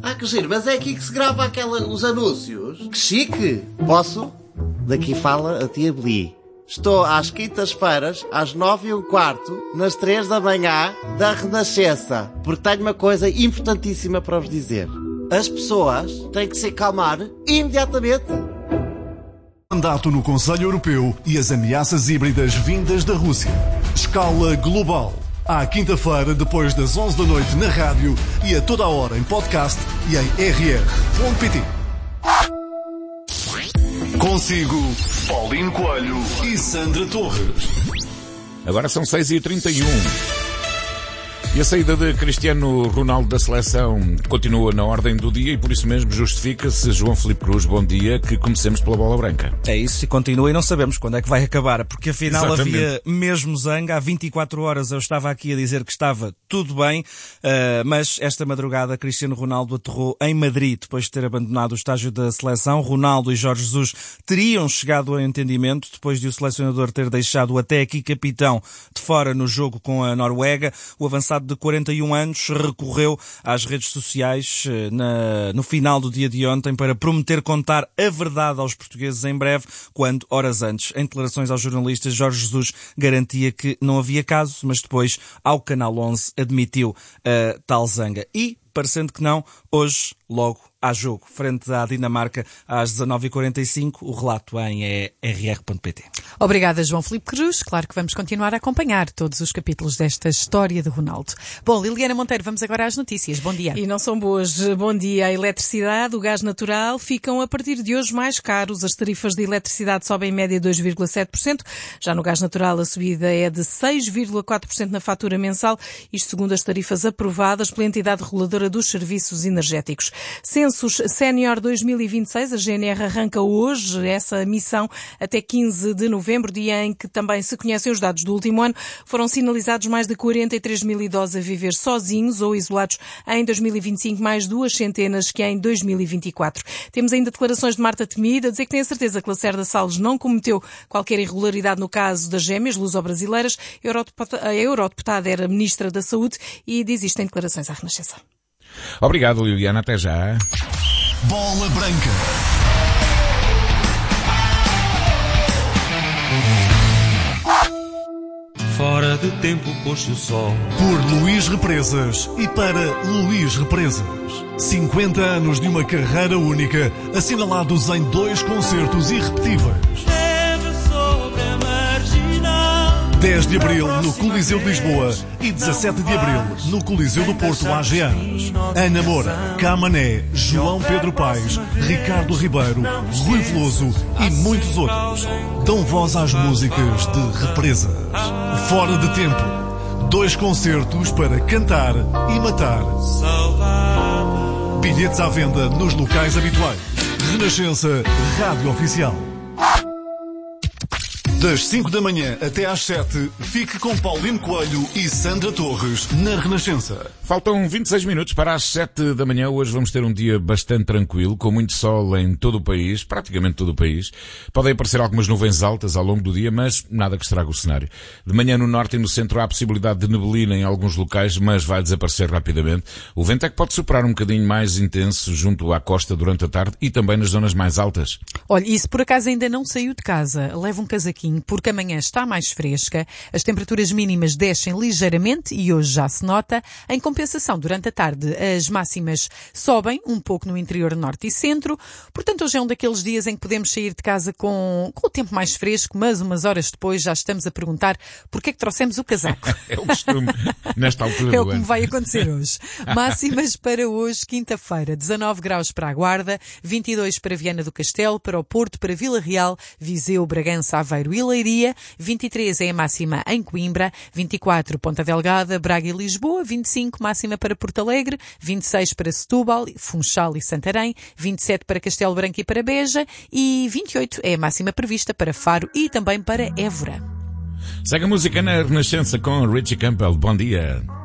Ah, que giro, mas é aqui que se grava os anúncios. Que chique! Posso? Daqui fala a tia Beli. Estou às quintas-feiras, às 9h15, nas 3 da manhã, da Renascença. Porque tenho uma coisa importantíssima para vos dizer. As pessoas têm que se acalmar imediatamente. Mandato no Conselho Europeu e as ameaças híbridas vindas da Rússia. Escala global. À quinta-feira, depois das 11 da noite, na rádio e a toda a hora em podcast e em rr.pt. Consigo, Paulino Coelho e Sandra Torres. Agora são 6h31. E a saída de Cristiano Ronaldo da seleção continua na ordem do dia e por isso mesmo justifica-se. João Filipe Cruz, bom dia, que comecemos pela bola branca. É isso, e continua e não sabemos quando é que vai acabar, porque afinal Exatamente. Havia mesmo zanga. Há 24 horas eu estava aqui a dizer que estava tudo bem, mas esta madrugada Cristiano Ronaldo aterrou em Madrid depois de ter abandonado o estágio da seleção. Ronaldo e Jorge Jesus teriam chegado ao entendimento depois de o selecionador ter deixado até aqui capitão de fora no jogo com a Noruega. O avançado de 41 anos recorreu às redes sociais no final do dia de ontem para prometer contar a verdade aos portugueses em breve, quando, horas antes, em declarações aos jornalistas, Jorge Jesus garantia que não havia caso, mas depois, ao Canal 11, admitiu a tal zanga. E, parecendo que não, hoje, logo, há jogo, frente à Dinamarca, às 19h45, o relato em rr.pt. Obrigada, João Filipe Cruz. Claro que vamos continuar a acompanhar todos os capítulos desta história de Ronaldo. Bom, Liliana Monteiro, vamos agora às notícias. Bom dia. E não são boas. Bom dia. A eletricidade, o gás natural ficam a partir de hoje mais caros. As tarifas de eletricidade sobem em média 2,7%. Já no gás natural a subida é de 6,4% na fatura mensal, isto segundo as tarifas aprovadas pela entidade reguladora dos serviços energéticos. Census Sénior 2026, a GNR arranca hoje essa missão até 15 de novembro, dia em que também se conhecem os dados do último ano. Foram sinalizados mais de 43 mil idosos a viver sozinhos ou isolados em 2025, mais 200 que em 2024. Temos ainda declarações de Marta Temido a dizer que tem a certeza que Lacerda Salles não cometeu qualquer irregularidade no caso das gêmeas luso-brasileiras. A eurodeputada era Ministra da Saúde e diz isto em declarações à Renascença. Obrigado, Liliana. Até já. Bola branca. Fora de tempo pôs-se o sol. Por Luís Represas e para Luís Represas. 50 anos de uma carreira única, assinalados em 2 concertos irrepetíveis. Neve sobre a marginal. 10 de Abril no Coliseu de Lisboa e 17 de Abril no Coliseu do Porto AGAs. Ana Moura, Camané, João Pedro Paes, Ricardo Ribeiro, Rui Veloso e muitos outros dão voz às músicas de Represas. Fora de tempo. 2 concertos para cantar e matar. Bilhetes à venda nos locais habituais. Renascença Rádio Oficial. Das 5 da manhã até às 7, fique com Paulino Coelho e Sandra Torres na Renascença. Faltam 26 minutos para as 7 da manhã. Hoje vamos ter um dia bastante tranquilo, com muito sol em todo o país, praticamente todo o país. Podem aparecer algumas nuvens altas ao longo do dia, mas nada que estrague o cenário. De manhã no norte e no centro há a possibilidade de neblina em alguns locais, mas vai desaparecer rapidamente. O vento é que pode soprar um bocadinho mais intenso junto à costa durante a tarde e também nas zonas mais altas. Olha, e se por acaso ainda não saiu de casa, leva um casaquinho, porque amanhã está mais fresca, as temperaturas mínimas descem ligeiramente e hoje já se nota. Em compensação, durante a tarde as máximas sobem um pouco no interior norte e centro, portanto hoje é um daqueles dias em que podemos sair de casa com o tempo mais fresco, mas umas horas depois já estamos a perguntar porque é que trouxemos o casaco. É o costume nesta altura do É ano. o que me vai acontecer hoje. Máximas para hoje, quinta-feira, 19 graus para a Guarda, 22 para Viana do Castelo, para o Porto, para Vila Real, Viseu, Bragança, Aveiro e Leiria, 23 é a máxima em Coimbra, 24 Ponta Delgada, Braga e Lisboa, 25 máxima para Porto Alegre, 26 para Setúbal, Funchal e Santarém, 27 para Castelo Branco e para Beja e 28 é a máxima prevista para Faro e também para Évora. Segue a música na Renascença com Richie Campbell. Bom dia.